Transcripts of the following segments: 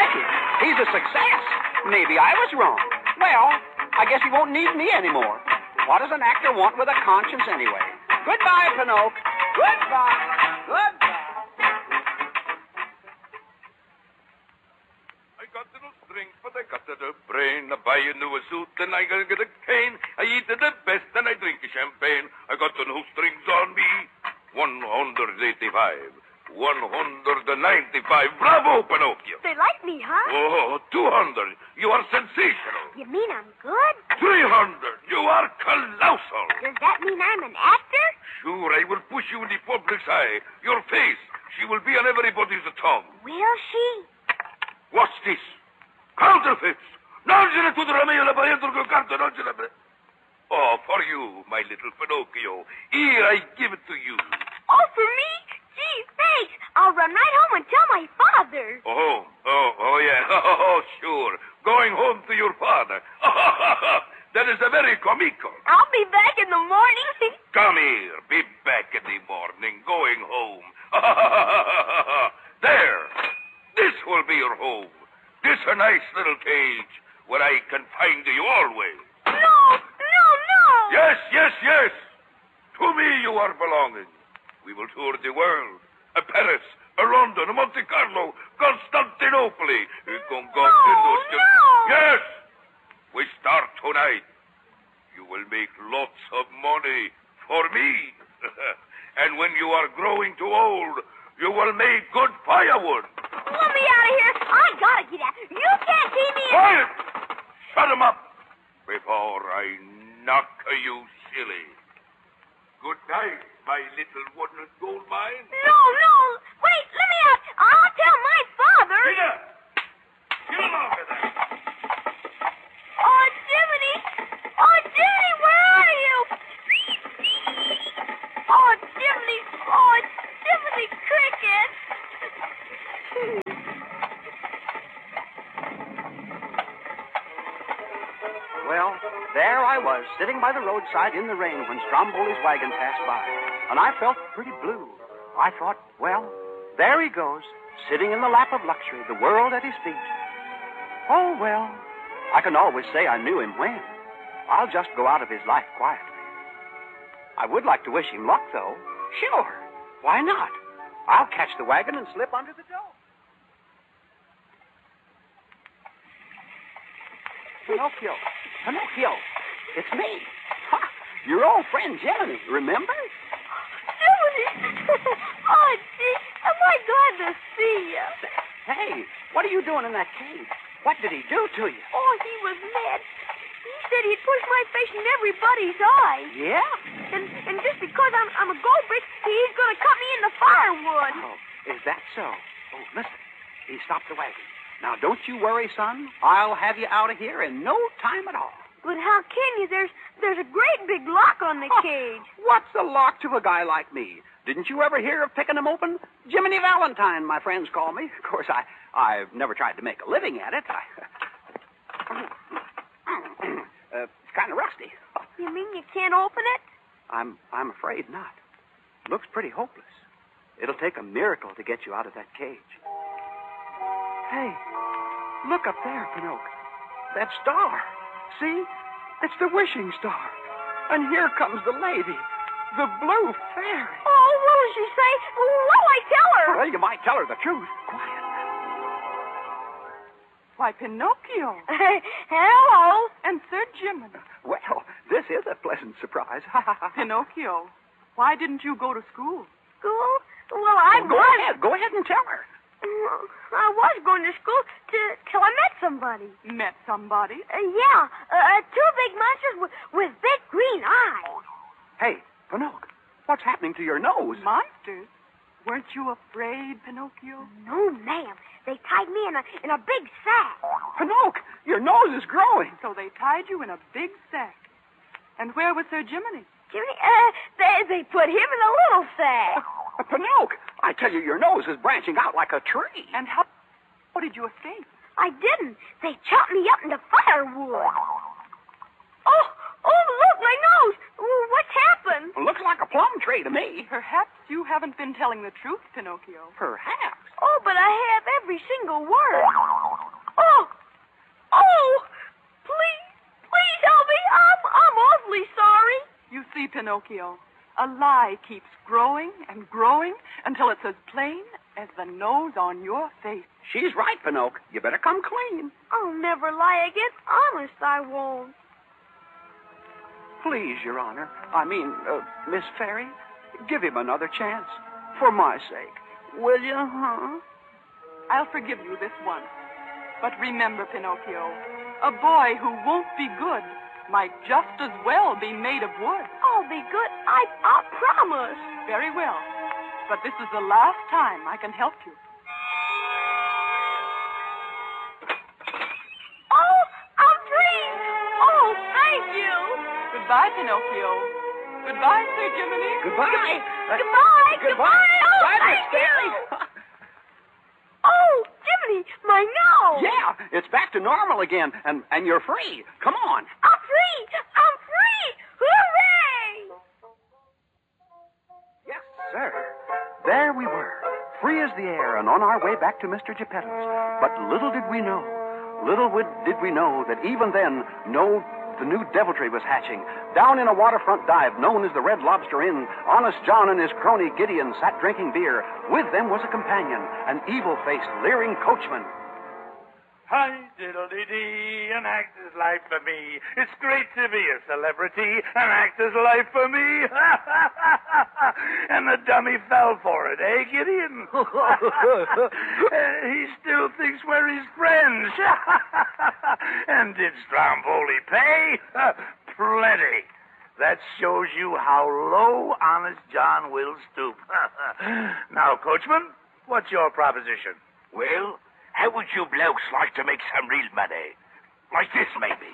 Jackie. He's a success. Maybe I was wrong. Well, I guess he won't need me anymore. What does an actor want with a conscience anyway? Goodbye, Pinocchio. Goodbye. Goodbye. I got no strength, but I got the brain. I buy a new suit, and I gotta get a cane. I eat the best, and I drink champagne. I got no strings on me. 185. 195. Bravo, Pinocchio. They like me, huh? Oh, 200. You are sensational. You mean I'm good? 300. You are colossal. Does that mean I'm an actor? Sure, I will push you in the public's eye. Your face, she will be on everybody's tongue. Will she? What's this? Counterfeits. Nangela to the Romeo la Bayentro Carta Nangela. Oh, for you, my little Pinocchio. Here, I give it to you. Oh, for me? Gee, thanks. I'll run right home and tell my father. Oh, yeah. Oh, sure. Going home to your father. That is a very comical. I'll be back in the morning. Come here. Be back in the morning. Going home. There. This will be your home. This a nice little cage where I can find you always. No. Yes. To me you are belonging. We will tour the world. Paris, London, Monte Carlo, Constantinople. No. Yes. We start tonight. You will make lots of money for me. And when you are growing too old, you will make good firewood. Let me out of here. I gotta get out. You can't see me. Quiet! Shut him up before I knock you silly. Good night, my little wooden gold mine. No. Wait, let me out. I'll tell my father. Peter! Get along with that. Oh, Jiminy, where are you? Oh, Jiminy Cricket. Well, there I was, sitting by the roadside in the rain when Stromboli's wagon passed by. And I felt pretty blue. I thought, well, there he goes, sitting in the lap of luxury, the world at his feet. Oh, well, I can always say I knew him when. I'll just go out of his life quietly. I would like to wish him luck, though. Sure. Why not? I'll catch the wagon and slip under the door. Pinocchio, it's me. Ha, your old friend Jiminy, remember? Jiminy! Oh, gee, am I glad to see you. Hey, what are you doing in that cage? What did he do to you? Oh, he was mad. He said he'd push my face in everybody's eye. Yeah? And just because I'm a goldbrick, he's going to cut me in the firewood. Oh, is that so? Oh, listen, he stopped the wagon. Now, don't you worry, son. I'll have you out of here in no time at all. But how can you? There's a great big lock on the cage. What's a lock to a guy like me? Didn't you ever hear of picking them open? Jiminy Valentine, my friends call me. Of course, I've never tried to make a living at it. It's kind of rusty. You mean you can't open it? I'm afraid not. Looks pretty hopeless. It'll take a miracle to get you out of that cage. Hey, look up there, Pinocchio. That star. See? It's the wishing star. And here comes the lady, the blue fairy. Oh, what will she say? What'll I tell her? Well, you might tell her the truth. Quiet. Why, Pinocchio. Hello. And Sir Jiminy. Well, this is a pleasant surprise. Pinocchio, why didn't you go to school? School? Well, Go ahead and tell her. I was going to school till I met somebody. Met somebody? Yeah, two big monsters with big green eyes. Hey, Pinocchio, what's happening to your nose? Monsters? Weren't you afraid, Pinocchio? No, ma'am. They tied me in a big sack. Pinocchio, your nose is growing. So they tied you in a big sack. And where was Sir Jiminy? Jiminy, they put him in a little sack. Pinocchio, I tell you, your nose is branching out like a tree. And how did you escape? I didn't. They chopped me up into firewood. Oh, look, my nose. What's happened? Looks like a plum tree to me. Perhaps you haven't been telling the truth, Pinocchio. Perhaps. Oh, but I have every single word. see, Pinocchio, a lie keeps growing and growing until it's as plain as the nose on your face. She's right, Pinocchio. You better come clean. I'll never lie again. Honest, I won't. Please, Your Honor. I mean, Miss Fairy, give him another chance. For my sake. Will you, huh? I'll forgive you this once. But remember, Pinocchio, a boy who won't be good might just as well be made of wood. I'll be good. I promise. Very well. But this is the last time I can help you. Oh, I'm free. Oh, thank you. Goodbye, Pinocchio. Goodbye, Sir Jiminy. Goodbye. Goodbye. Goodbye. Oh, Bye, thank Miss Fairy. Oh, Jiminy, my nose. Yeah, it's back to normal again, and you're free. Come on. I'm free. I'm free. Hooray! Yes, sir. There we were, free as the air and on our way back to Mr. Geppetto's. But little did we know that even then, the new deviltry was hatching. Down in a waterfront dive known as the Red Lobster Inn, Honest John and his crony Gideon sat drinking beer. With them was a companion, an evil-faced, leering coachman. Hi, diddle-dee-dee, an actor's life for me. It's great to be a celebrity, an actor's life for me. And the dummy fell for it, eh, Gideon? He still thinks we're his friends. And did Stromboli pay? Plenty. That shows you how low Honest John will stoop. Now, coachman, what's your proposition? Well, how would you blokes like to make some real money? Like this, maybe.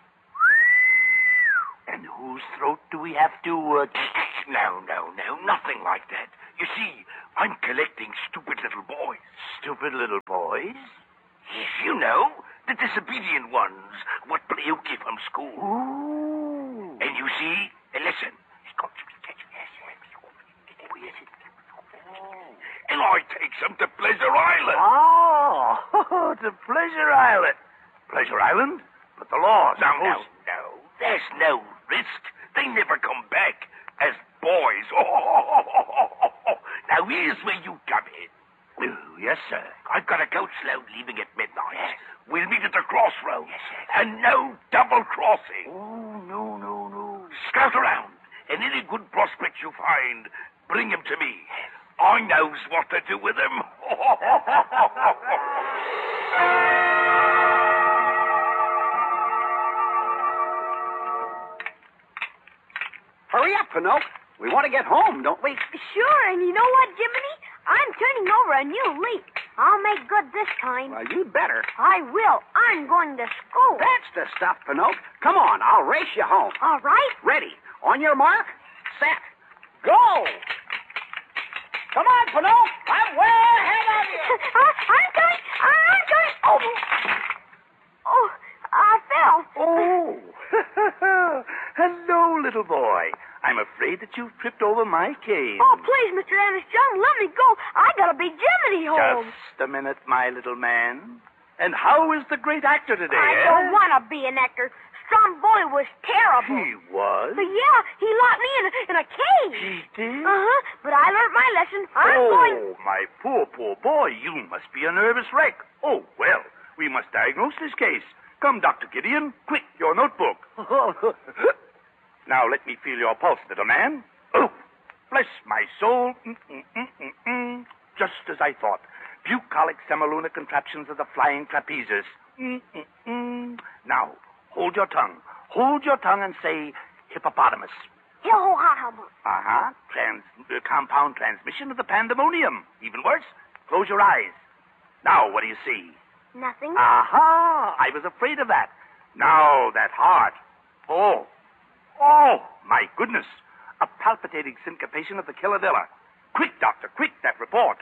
And whose throat do we have to, No, nothing like that. You see, I'm collecting stupid little boys. Stupid little boys? Yes, you know, the disobedient ones, what Pinocchio from school. Ooh. And you see, listen. And I take them to Pleasure Island. Oh, to Pleasure Island. Pleasure Island? But the laws... No. There's no risk. They never come back as boys. Now, here's where you come in. Oh, yes, sir. I've got a coach load leaving at midnight. Yes. We'll meet at the crossroads. Yes, and no double crossing. Oh, no. Scout around, and any good prospects you find, bring him to me. I knows what to do with him. Hurry up, Pinocchio. We want to get home, don't we? Sure, and you know what, Jiminy? I'm turning over a new leaf. I'll make good this time. Well, you'd better. I will. I'm going to school. That's the stuff, Pinocchio. Come on, I'll race you home. All right. Ready. On your mark, set, go! Come on, Pinocchio. I'm way ahead of you. I'm going. Oh, I fell. Oh. Hello, little boy. I'm afraid that you've tripped over my cane. Oh, please, Mr. Honest John, let me go. I gotta be Jiminy home. Just a minute, my little man. And how is the great actor today, I don't want to be an actor. Stromboli was terrible. He was? But yeah, he locked me in a cage. He did? Uh-huh, but I learned my lesson. I'm going... My poor boy, you must be a nervous wreck. Oh, well, we must diagnose this case. Come, Dr. Gideon, quick, your notebook. Now, let me feel your pulse, little man. Oh, bless my soul. Just as I thought. Bucolic semilunar contraptions of the flying trapezes. Now, hold your tongue. Hold your tongue and say hippopotamus. Hippopotamus. Uh-huh. Compound transmission of the pandemonium. Even worse, close your eyes. Now, what do you see? Nothing. Aha! I was afraid of that. Now, that heart. Oh, my goodness. A palpitating syncopation of the killavilla. Quick, doctor, quick, that report.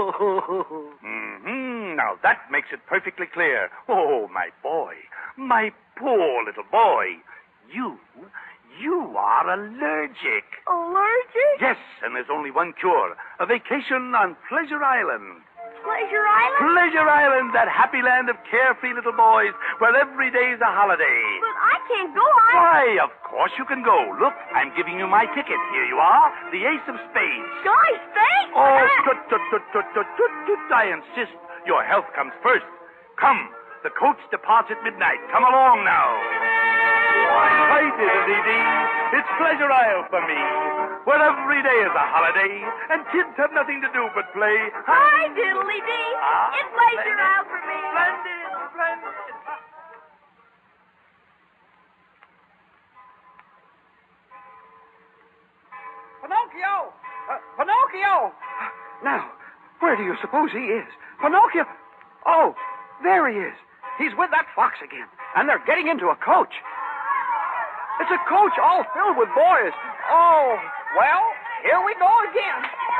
Now, that makes it perfectly clear. Oh, my boy. My poor little boy. You are allergic. Allergic? Yes, and there's only one cure. A vacation on Pleasure Island. Pleasure Island? Pleasure Island, that happy land of carefree little boys where every day's a holiday. But I can't go on. Why, of course you can go. Look, I'm giving you my ticket. Here you are, the Ace of Spades. Guys, thanks. Oh, tut. I insist. Your health comes first. Come, the coach departs at midnight. Come along now. Hi, diddly-dee. It's Pleasure Isle for me, where every day is a holiday, and kids have nothing to do but play. Hi, diddly-dee. It's Pleasure Isle for me. Splendid. Pinocchio! Pinocchio! Now, where do you suppose he is? Pinocchio! Oh, there he is. He's with that fox again, and they're getting into a coach. It's a coach all filled with boys. Oh, well, here we go again.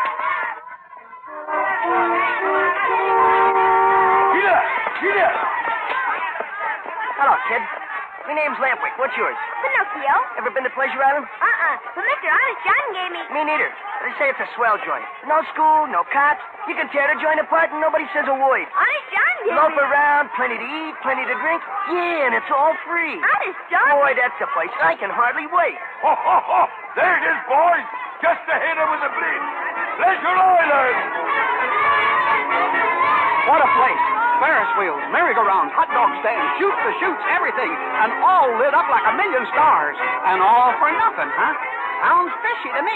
Here. Hello, kid. My name's Lampwick. What's yours? Pinocchio? Ever been to Pleasure Island? But Mr. Honest John gave me... Me neither. They say it's a swell joint. No school, no cops. You can tear the joint apart and nobody says a word. Honest John gave Loaf me... around, plenty to eat, plenty to drink. Yeah, and it's all free. Honest John? Boy, that's the place. I can hardly wait. Ho, ho, ho! There it is, boys. Just ahead of the bridge. Pleasure Island. What a place. Ferris wheels, merry-go-rounds, hot dog stands, shoot-the-chutes, everything. And all lit up like a million stars. And all for nothing, huh? Sounds fishy to me.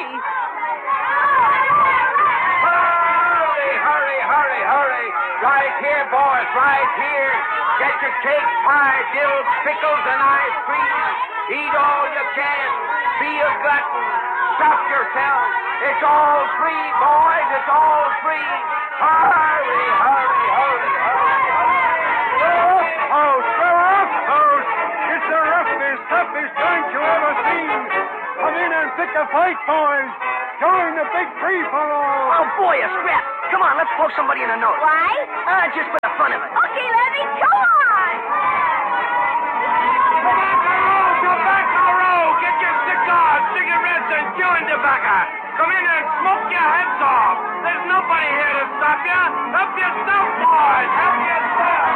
Hurry. Right here, boys, right here. Get your cake, pie, dills, pickles, and ice cream. Eat all you can. Be a glutton. Stuff yourself. It's all free, boys. It's all free. Hurry. It's the roughest, toughest joint you ever seen. Come in and pick a fight, boys. Join the big free-for-all. Oh, boy, a scrap. Come on, let's poke somebody in the nose. Why? Just for the fun of it. Okay, Levy, come on. Get back in the row. Get your cigars, cigarettes, and chewing tobacco. Come in and smoke your heads off. There's nobody here to stop you. Help yourself, boys. Help yourself.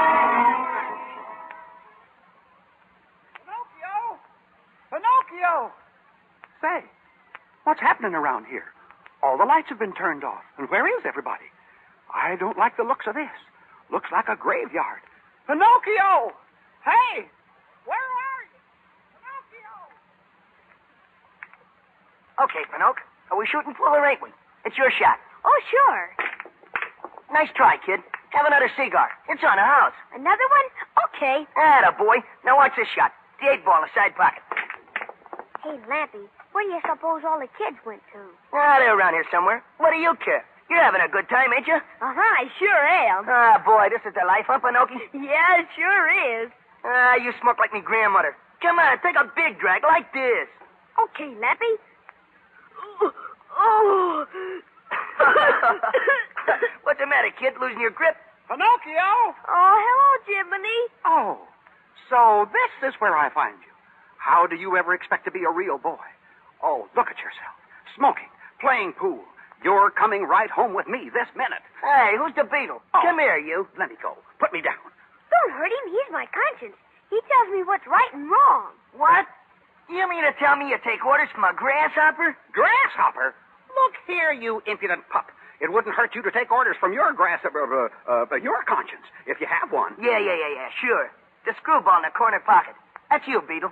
Pinocchio! Say, what's happening around here? All the lights have been turned off. And where is everybody? I don't like the looks of this. Looks like a graveyard. Pinocchio! Hey! Where are you? Pinocchio! Okay, Pinocchio. Are we shooting full or ain't we? It's your shot. Oh, sure. Nice try, kid. Have another cigar. It's on the house. Another one? Okay. Atta boy. Now watch this shot. The 8-ball in the side pocket. Hey, Lampy, where do you suppose all the kids went to? They're around here somewhere. What do you care? You're having a good time, ain't you? I sure am. Boy, this is the life, huh, Pinocchio? Yeah, it sure is. You smoke like me grandmother. Come on, take a big drag like this. Okay, Lampy. Oh. What's the matter, kid? Losing your grip? Pinocchio! Oh, hello, Jiminy. Oh, so this is where I find you. How do you ever expect to be a real boy? Oh, look at yourself. Smoking, playing pool. You're coming right home with me this minute. Hey, who's the beetle? Oh. Come here, you. Let me go. Put me down. Don't hurt him. He's my conscience. He tells me what's right and wrong. What? You mean to tell me you take orders from a grasshopper? Grasshopper? Look here, you impudent pup. It wouldn't hurt you to take orders from your your conscience, if you have one. Yeah, sure. The screwball in the corner pocket. That's you, beetle.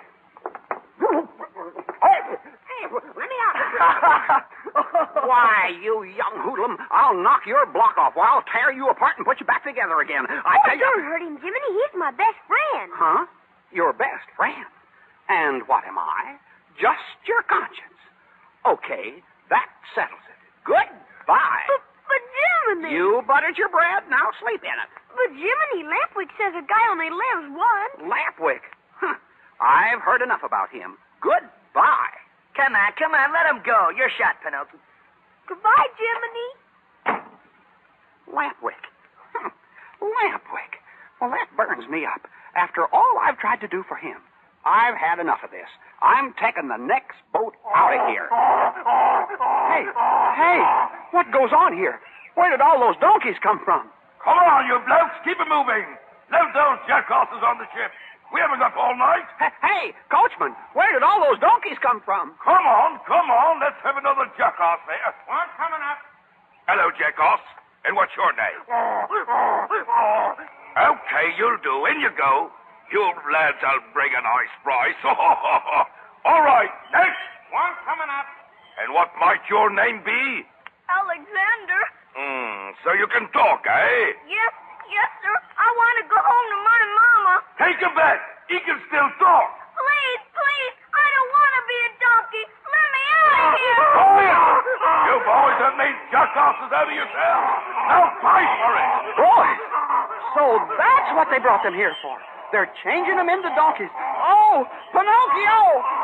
Hey, let me out. Why, you young hoodlum, I'll knock your block off, or I'll tear you apart and put you back together again. I tell you... Don't hurt him, Jiminy. He's my best friend. Huh? Your best friend? And what am I? Just your conscience. Okay, that settles it. Goodbye. But Jiminy... You buttered your bread, now sleep in it. But Jiminy, Lampwick says a guy only lives once. Lampwick? Huh. I've heard enough about him. Goodbye. Come on, let him go. You're shot, Pinocchio. Goodbye, Jiminy. Lampwick. Lampwick. Well, that burns me up. After all I've tried to do for him, I've had enough of this. I'm taking the next boat out of here. Hey, what goes on here? Where did all those donkeys come from? Come on, you blokes. Keep it moving. Load those jackasses on the ship. We haven't got all night. Hey, coachman, where did all those donkeys come from? Come on. Let's have another jackass there. One coming up. Hello, jackass. And what's your name? Okay, you'll do. In you go. You lads, I'll bring a nice prize. All right, next. One coming up. And what might your name be? Alexander. So you can talk, eh? Yes, sir. I want to go home to my mama. Take a bet. He can still talk. Please. I don't want to be a donkey. Let me out of here. You boys have made jackasses out of yourselves. Now fight for it. Boys, so that's what they brought them here for. They're changing them into donkeys. Oh, Pinocchio!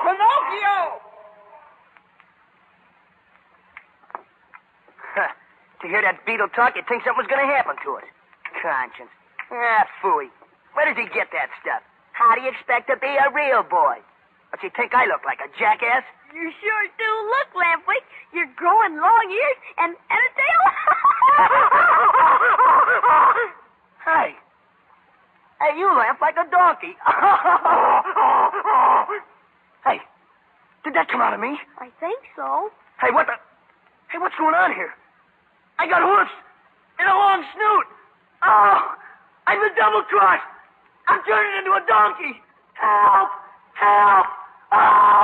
To hear that beetle talk, you'd think something was going to happen to it. Conscience. Phooey. Where does he get that stuff? How do you expect to be a real boy? What's he think I look like, a jackass? You sure do look, Lampwick. You're growing long ears and a tail. Hey, you laugh like a donkey. Hey, did that come out of me? I think so. Hey, what's going on here? I got hoofs and a long snoot. Oh, I've been double-crossed. I'm turning into a donkey. Help! Oh!